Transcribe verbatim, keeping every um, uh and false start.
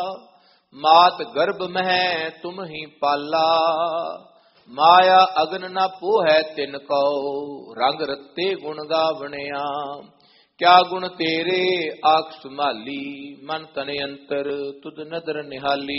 ਮਾਤ ਗਰਭ ਮਹਿ ਤੁਮ ਹੀ ਪਾਲਾ, ਮਾਇਆ ਅਗਨ ਨਾ ਪੋਹੈ ਤਿਨ ਕਉ, ਰੰਗ ਰਤੇ ਗੁਣ ਗਾਵਣਿਆ। ਕਿਆ ਗੁਣ ਤੇਰੇ ਆਖ ਸੰਭਾਲੀ, ਮਨ ਤਨ ਅੰਤਰ ਤੁਧ ਨਦਰ ਨਿਹਾਲੀ।